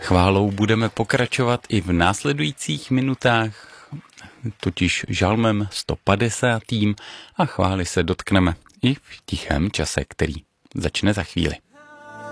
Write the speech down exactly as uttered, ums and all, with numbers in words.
Chválou budeme pokračovat i v následujících minutách, totiž žalmem sto padesátým a chvály se dotkneme i v tichém čase, který začne za chvíli.